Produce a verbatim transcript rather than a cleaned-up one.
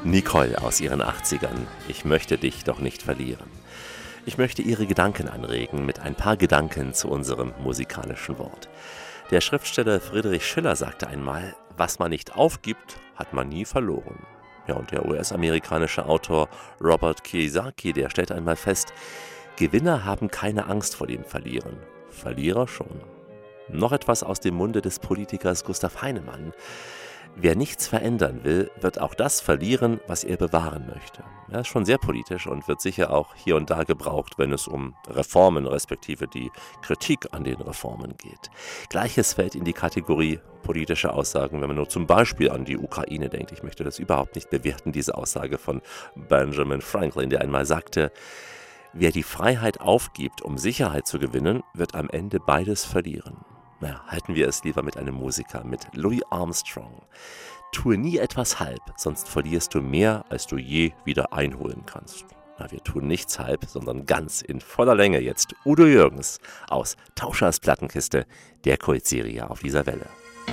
Nicole aus ihren achtzigern. Ich möchte dich doch nicht verlieren. Ich möchte Ihre Gedanken anregen mit ein paar Gedanken zu unserem musikalischen Wort. Der Schriftsteller Friedrich Schiller sagte einmal, was man nicht aufgibt, hat man nie verloren. Ja, und der U S-amerikanische Autor Robert Kiyosaki, der stellt einmal fest, Gewinner haben keine Angst vor dem Verlieren, Verlierer schon. Noch etwas aus dem Munde des Politikers Gustav Heinemann. Wer nichts verändern will, wird auch das verlieren, was er bewahren möchte. Er ist schon sehr politisch und wird sicher auch hier und da gebraucht, wenn es um Reformen respektive die Kritik an den Reformen geht. Gleiches fällt in die Kategorie politische Aussagen, wenn man nur zum Beispiel an die Ukraine denkt. Ich möchte das überhaupt nicht bewerten, diese Aussage von Benjamin Franklin, der einmal sagte, wer die Freiheit aufgibt, um Sicherheit zu gewinnen, wird am Ende beides verlieren. Na, halten wir es lieber mit einem Musiker, mit Louis Armstrong. Tue nie etwas halb, sonst verlierst du mehr, als du je wieder einholen kannst. Na, wir tun nichts halb, sondern ganz in voller Länge jetzt. Udo Jürgens aus Tauschers Plattenkiste, der Kultserie auf dieser Welle.